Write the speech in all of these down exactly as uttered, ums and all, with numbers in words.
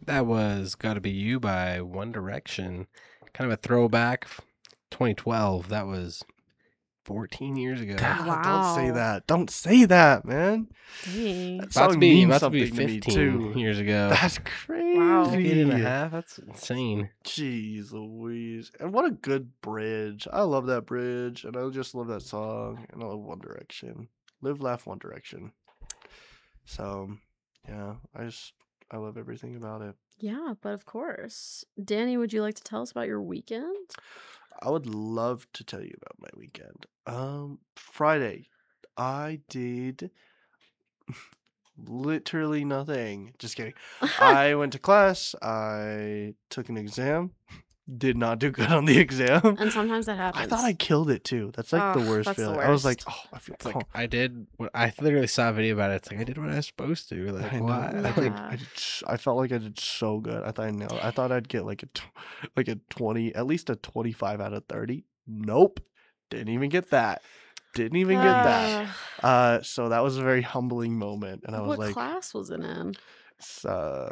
That was Gotta Be You by One Direction. Kind of a throwback. twenty twelve. That was fourteen years ago. God, don't say Wow. that. Don't say that, man. Dang. That About to song be means about to something be to me fifteen too. years ago. That's crazy. Wow. Decade and a half. That's insane. Jeez Louise. And what a good bridge. I love that bridge. And I just love that song. And I love One Direction. Live, laugh, One Direction. So, yeah, I just, I love everything about it. Yeah, but of course. Danny, would you like to tell us about your weekend? I would love to tell you about my weekend. Um, Friday, I did literally nothing. Just kidding. I went to class. I took an exam. Did not do good on the exam. And sometimes that happens. I thought I killed it too. That's like the Ugh, worst that's the feeling. I was like, worst. oh, I feel It's like calm. I did. What I literally saw a video about it. It's like I did what I was supposed to. Like I know. why? I, Like, did, Yeah. I, did, s- I felt like I did so good. I thought I nailed it. I thought I'd get like a, tw- like a twenty, at least a twenty-five out of thirty. Nope. Didn't even get that. Didn't even get that. Uh, Uh, so that was a very humbling moment, and I was what like, class was it in? it's, uh,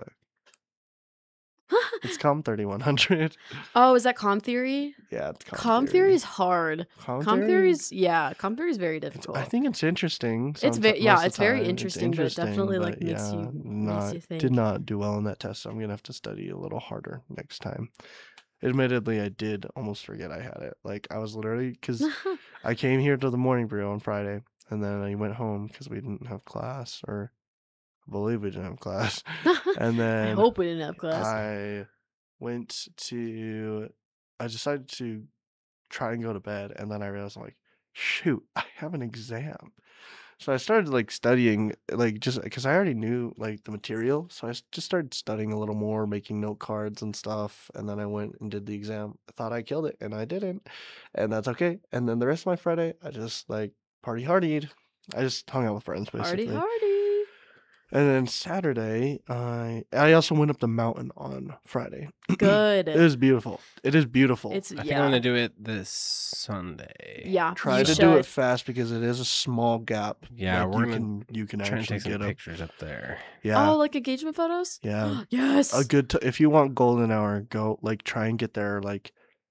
it's Com thirty-one hundred. Oh, is that com theory? Yeah, it's Com, Com theory is hard. Com, Com theory? theory is yeah. Com theory is very It's, difficult. I think it's interesting. It's someti- ve- yeah, most of it's the very time. interesting, but it definitely, like, makes you- makes not, you think. Did not do well on that test, so I'm gonna have to study a little harder next time. Admittedly, I did almost forget I had it. Like I was literally because I came here to the morning brew on Friday, and then I went home because we didn't have class, or I believe we didn't have class. And I then hope we didn't have class. I went to, I decided to try and go to bed, and then I realized I'm like, shoot, I have an exam. So I started like studying, like just because I already knew like the material, so I s- just started studying a little more, making note cards and stuff, and then I went and did the exam. I thought I killed it, and I didn't, and that's okay. And then the rest of my Friday, I just like party hardied. I just hung out with friends Hardy basically. hardy. And then Saturday, I I also went up the mountain on Friday. Good. It was beautiful. It is beautiful. It's I think yeah. I'm gonna do it this Sunday. yeah. Try you to should. do it fast because it is a small gap. Yeah, like, we're you gonna can you can Trying to actually take some get a pictures up there. yeah Oh, like engagement photos? yeah Yes. a good t- if you want golden hour, go like try and get there like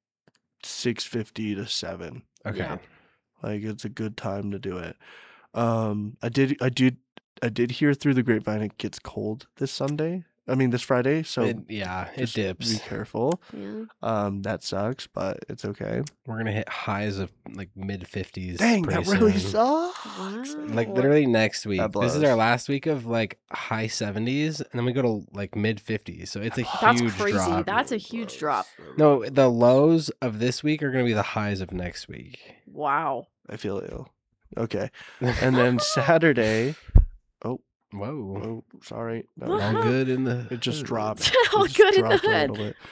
six fifty to seven. Okay. Yeah. Like it's a good time to do it. Um, I did I did I did hear through the grapevine it gets cold this Sunday. I mean this Friday. So It- yeah, it just dips. Be careful. Yeah. Um, that sucks, but it's okay. We're gonna hit highs of like mid fifties. Dang, that really soon. sucks. Wow. Like literally next week. That This is our blows. last week of like high seventies, and then we go to like mid fifties. So it's a That's huge crazy. drop. That's a huge drop. No, the lows of this week are gonna be the highs of next week. Wow. I feel ill. Okay, and then Saturday. Oh, Whoa. oh, sorry. That What? was- All good in the. It just hood. dropped. All It just good in the dropped a hood. little bit.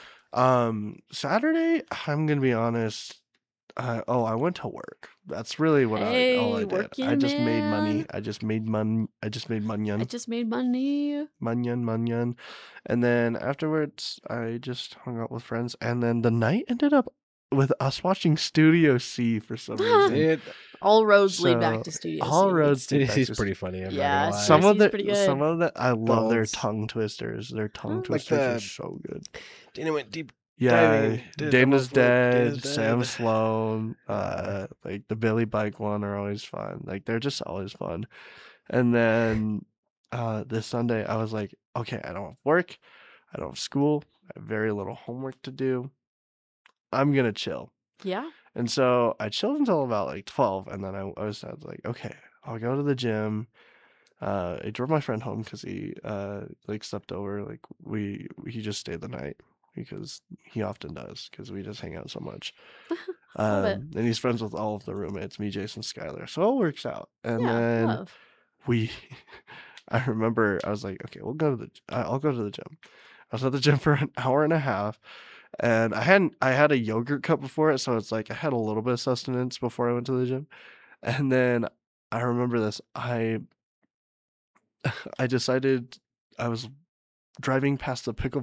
Um, Saturday, I'm gonna be honest. Uh, oh, I went to work. That's really what I all I Hey, did. working I just made money. man. I just made mon. I just made I munyan, just made money. munyan, munyan, and then afterwards, I just hung out with friends. And then the night ended up with us watching Studio C for some reason. Dude, All roads lead back to So, Studio all C. roads lead back he's to pretty funny. I'm Yeah, not gonna lie. Some of Studio C's the pretty good. some of the I love their Bolts. tongue twisters. Their tongue Huh? Like twisters are the- so good. Dana went deep. Yeah, Diving, did Dana's almost like dead, Dana's Sam dead. Sloan, uh, like the Billy Bike one are always fun. Like they're just always fun. And then uh this Sunday I was like, okay, I don't have work, I don't have school, I have very little homework to do. I'm gonna chill. Yeah. And so I chilled until about like twelve, and then I, I was, I was like, okay, I'll go to the gym. Uh, I drove my friend home because he uh like slept over. Like we he just stayed the night because he often does because we just hang out so much. Love it. Um, and he's friends with all of the roommates, me, Jason, Skylar. So it all works out. And yeah. then Love. we, I remember I was like, okay, we'll go to the, I- I'll go to the gym. I was at the gym for an hour and a half, and I hadn't, I had a yogurt cup before it, so it's like I had a little bit of sustenance before I went to the gym, and then I remember this. I, I decided I was driving past the pickle